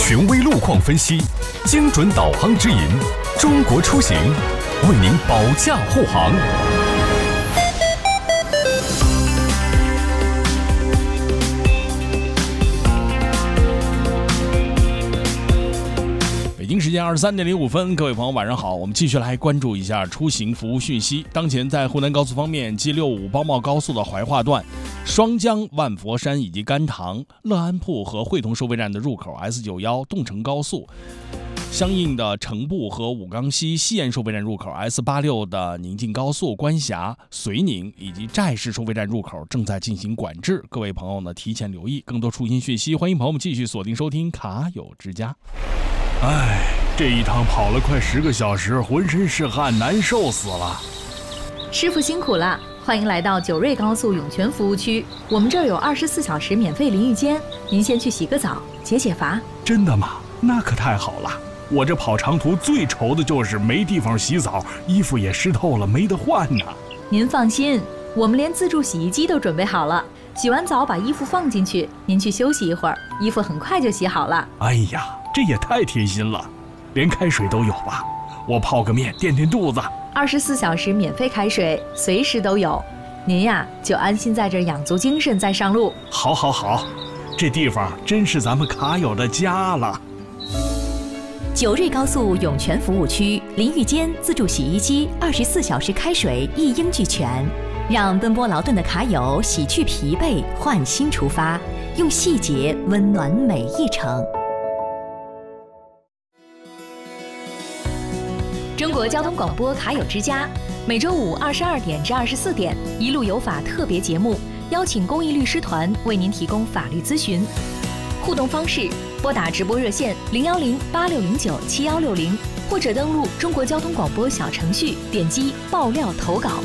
权威路况分析，精准导航指引，中国出行为您保驾护航。北京时间23:05，各位朋友晚上好，我们继续来关注一下出行服务讯息。当前在沪南高速方面，G65包茂高速的怀化段、双江、万佛山以及甘棠、乐安铺和汇同收费站的入口 S91 动城高速，相应的城步和武冈西西延收费站入口 S86 的宁晋高速、关峡、绥宁以及寨市收费站入口正在进行管制，各位朋友呢提前留意。更多出行讯息，欢迎朋友们继续锁定收听卡友之家。这一趟跑了快10个小时，浑身是汗，难受死了。 师傅辛苦了，欢迎来到九瑞高速涌泉服务区，我们这儿有24小时免费淋浴间，您先去洗个澡，解解乏。 真的吗？那可太好了。我这跑长途最愁的就是没地方洗澡，衣服也湿透了，没得换呢。 您放心，我们连自助洗衣机都准备好了，洗完澡把衣服放进去，您去休息一会儿，衣服很快就洗好了。 哎呀，这也太贴心了，连开水都有吧？我泡个面垫垫肚子。 24小时免费开水，随时都有。您呀，就安心在这养足精神再上路。 好，这地方真是咱们卡友的家了。 九瑞高速涌泉服务区，淋浴间、自助洗衣机、24小时开水一应俱全，让奔波劳顿的卡友洗去疲惫，换新出发，用细节温暖每一程。 中国交通广播卡友之家，每周五22点至24点，一路有法特别节目，邀请公益律师团为您提供法律咨询。互动方式：拨打直播热线010-8609-7160，或者登录中国交通广播小程序，点击爆料投稿。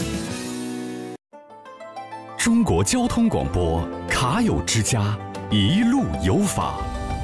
中国交通广播卡友之家，一路有法。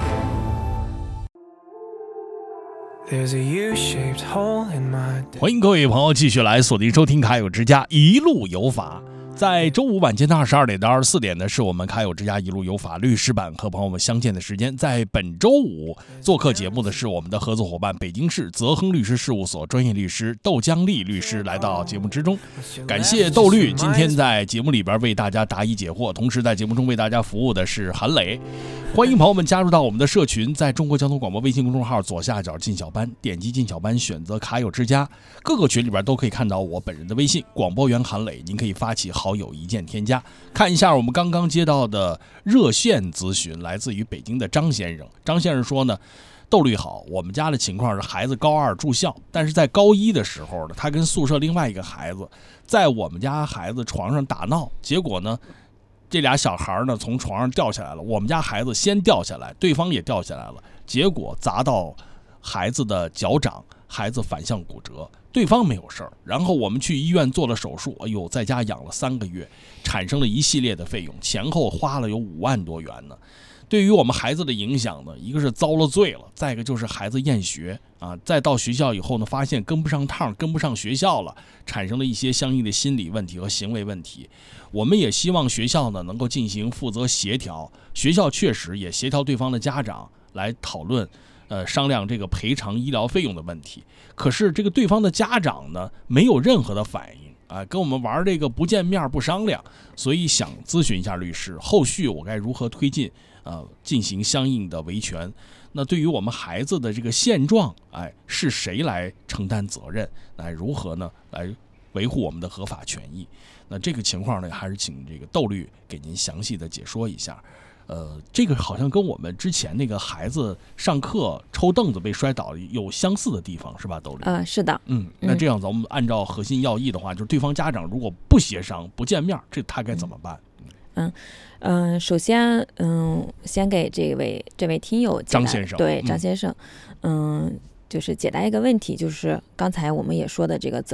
欢迎各位朋友继续来锁定收听卡友之家一路有法。在周五晚间的22点到24点呢，是我们卡友之家一路有法律师版和朋友们相见的时间。在本周五做客节目的是我们的合作伙伴北京市泽亨律师事务所专业律师窦江丽律师来到节目之中，感谢窦律今天在节目里边为大家答疑解惑，同时在节目中为大家服务的是韩磊。欢迎朋友们加入到我们的社群，在中国交通广播微信公众号左下角进小班，点击进小班，选择卡友之家，各个群里边都可以看到我本人的微信广播员韩磊，您可以发起好友一键添加。看一下我们刚刚接到的热线咨询，来自于北京的张先生。张先生说呢，窦律好，我们家的情况是孩子高2住校，但是在高1的时候呢，他跟宿舍另外一个孩子在我们家孩子床上打闹，结果呢这俩小孩呢从床上掉下来了，我们家孩子先掉下来，对方也掉下来了，结果砸到孩子的脚掌，孩子反向骨折，对方没有事儿。然后我们去医院做了手术，在家养了3个月，产生了一系列的费用，前后花了有5万多元呢。对于我们孩子的影响呢，一个是遭了罪了，再一个就是孩子厌学啊，再到学校以后呢，发现跟不上趟，跟不上学校了，产生了一些相应的心理问题和行为问题。我们也希望学校呢能够进行负责协调，学校确实也协调对方的家长来讨论商量这个赔偿医疗费用的问题。可是这个对方的家长呢没有任何的反应跟我们玩这个不见面不商量，所以想咨询一下律师，后续我该如何推进进行相应的维权。那对于我们孩子的这个现状是谁来承担责任，如何呢来维护我们的合法权益。那这个情况呢，还是请这个窦律给您详细的解说一下。这个好像跟我们之前那个孩子上课抽凳子被摔倒有相似的地方，是吧，窦律？ 是的。 那这样咱们按照核心要义的话，就是对方家长如果不协商、不见面，这他该怎么办？ 首先，先给这位听友张先生， 对张先生，就是解答一个问题，就是刚才我们也说的这个责任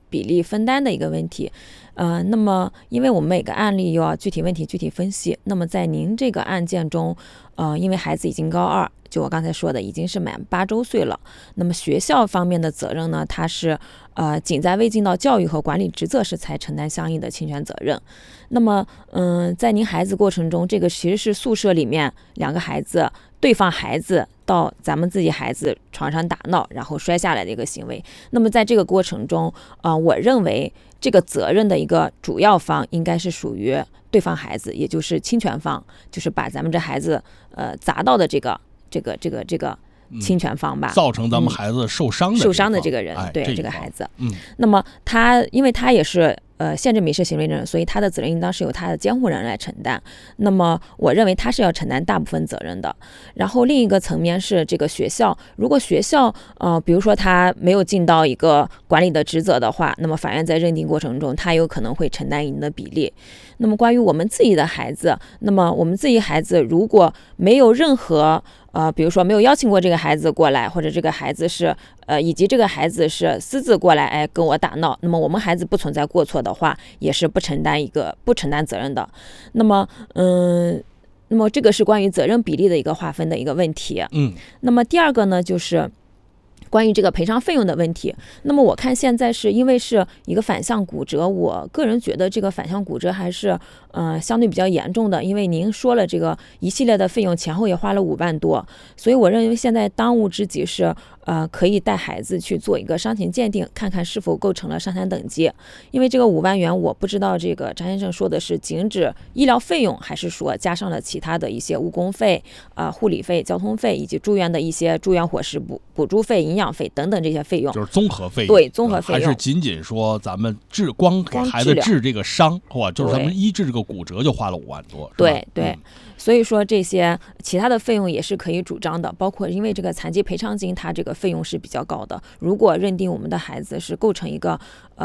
比例分担的一个问题。那么因为我们每个案例又要具体问题具体分析，那么在您这个案件中，因为孩子已经高2，就我刚才说的已经是满8周岁了，那么学校方面的责任呢，它是仅在未尽到教育和管理职责时才承担相应的侵权责任。那么在您孩子过程中，这个其实是宿舍里面2个孩子，对方孩子到咱们自己孩子床上打闹，然后摔下来的一个行为。那么在这个过程中，我认为这个责任的一个主要方应该是属于对方孩子，也就是侵权方，就是把咱们这孩子砸到的这个侵权方吧， 造成咱们孩子受伤的这个人，对这个孩子。那么因为他也是限制民事行为人，所以他的责任应当是由他的监护人来承担。那么我认为他是要承担大部分责任的。然后另一个层面是这个学校，如果学校比如说他没有尽到一个管理的职责的话，那么法院在认定过程中，他有可能会承担一定的比例。那么关于我们自己的孩子，那么我们自己孩子如果没有任何比如说没有邀请过这个孩子过来，或者这个孩子是以及这个孩子是私自过来跟我打闹，那么我们孩子不存在过错的话，也是不承担责任的。那么这个是关于责任比例的一个划分的一个问题。那么第二个呢，就是关于这个赔偿费用的问题。那么我看现在是因为是一个反向骨折，我个人觉得这个反向骨折还是相对比较严重的，因为您说了这个一系列的费用前后也花了5万多，所以我认为现在当务之急是可以带孩子去做一个伤情鉴定，看看是否构成了伤残等级。因为这个5万元，我不知道这个张先生说的是仅指医疗费用，还是说加上了其他的一些误工费、护理费、交通费以及住院的一些住院伙食补助费、营养费等等这些费用， 就是综合费用。 对，综合费用， 还是仅仅说咱们光给孩子治这个伤，或就是咱们医治这个骨折就花了5万多。 对。所以说这些其他的费用也是可以主张的，包括因为这个残疾赔偿金它这个费用是比较高的，如果认定我们的孩子是构成一个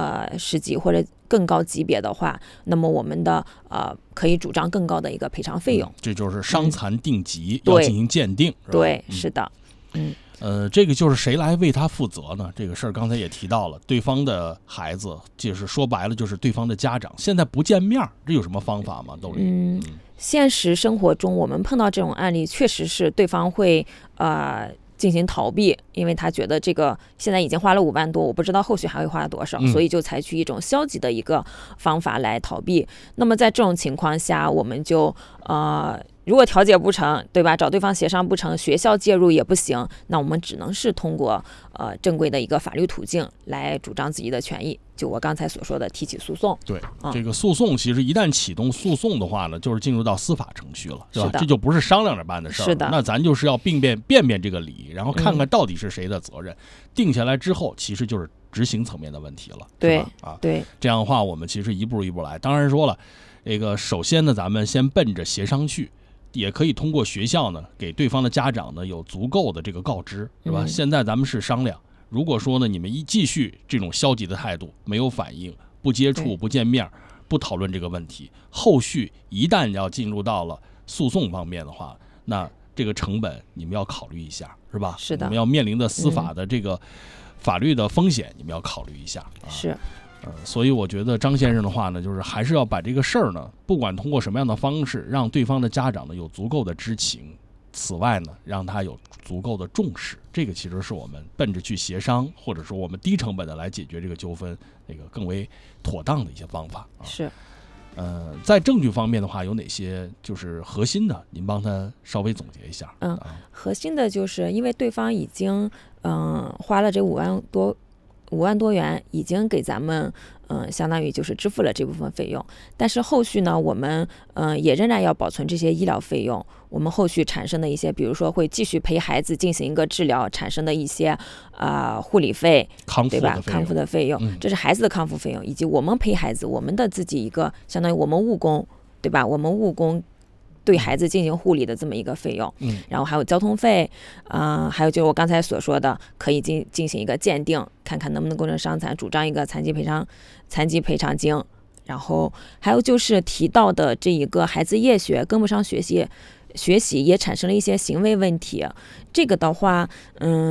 10级或者更高级别的话，那么我们的可以主张更高的一个赔偿费用。 这就是伤残定级，要进行鉴定。 对，是的。 这个就是谁来为他负责呢？这个事儿刚才也提到了，对方的孩子就是说白了就是对方的家长，现在不见面，这有什么方法吗？窦律现实生活中我们碰到这种案例，确实是对方会进行逃避，因为他觉得这个现在已经花了5万多，我不知道后续还会花多少，所以就采取一种消极的一个方法来逃避。那么在这种情况下，我们就如果调解不成，对吧？找对方协商不成，学校介入也不行，那我们只能是通过正规的一个法律途径来主张自己的权益。就我刚才所说的提起诉讼。 对，这个诉讼其实一旦启动诉讼的话呢，就是进入到司法程序了，对吧？这就不是商量着办的事儿。 是的。 那咱就是要辨这个理，然后看看到底是谁的责任，定下来之后，其实就是执行层面的问题了。 对， 对。这样的话，我们其实一步一步来。当然说了，这个首先呢，咱们先奔着协商去。也可以通过学校呢，给对方的家长呢有足够的这个告知，是吧？现在咱们是商量，如果说呢你们继续这种消极的态度，没有反应，不接触、不见面、不讨论这个问题，后续一旦要进入到了诉讼方面的话，那这个成本你们要考虑一下，是吧？ 是的， 你们要面临的司法的这个法律的风险，你们要考虑一下。 是。 所以我觉得张先生的话呢，就是还是要把这个事儿呢，不管通过什么样的方式，让对方的家长呢有足够的知情，此外呢，让他有足够的重视。这个其实是我们奔着去协商，或者说我们低成本的来解决这个纠纷，那个更为妥当的一些方法。 是。 在证据方面的话，有哪些就是核心的？您帮他稍微总结一下。 核心的就是因为对方已经花了这5万多元，已经给咱们相当于就是支付了这部分费用，但是后续呢，我们也仍然要保存这些医疗费用，我们后续产生的一些，比如说会继续陪孩子进行一个治疗产生的一些护理费，对吧？康复的费用，这是孩子的康复费用，以及我们陪孩子，我们的自己一个相当于我们务工，对吧？我们务工对孩子进行护理的这么一个费用，然后还有交通费，还有就是我刚才所说的，可以进行一个鉴定，看看能不能构成伤残，主张一个残疾赔偿金，然后还有就是提到的这一个孩子夜学跟不上学习也产生了一些行为问题，这个的话，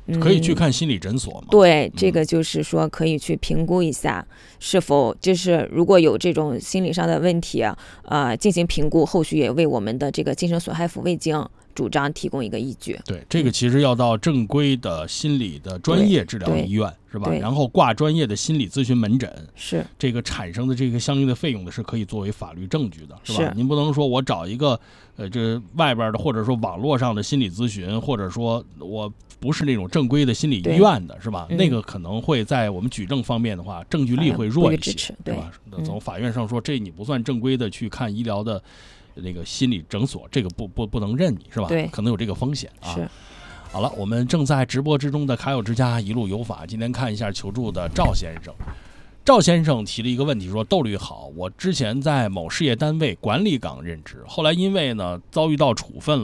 可以去看心理诊所吗？ 对，这个就是说可以去评估一下是否就是如果有这种心理上的问题进行评估，后续也为我们的这个精神损害抚慰金主张提供一个依据。 对，这个其实要到正规的心理的专业治疗医院是吧？然后挂专业的心理咨询门诊， 是这个产生的这个相应的费用的是可以作为法律证据的，是吧？您不能说我找一个这外边的或者说网络上的心理咨询，或者说我不是那种正规的心理医院的，是吧？那个可能会在我们举证方面的话，证据力会弱一些，是吧？从法院上说，这你不算正规的去看医疗的那个心理诊所，这个不能认你，是吧？ 对， 可能有这个风险啊。 是。 好了，我们正在直播之中的卡友之家一路有法，今天看一下求助的赵先生。赵先生提了一个问题，说：窦律好，我之前在某事业单位管理岗任职，后来因为呢遭遇到处分了。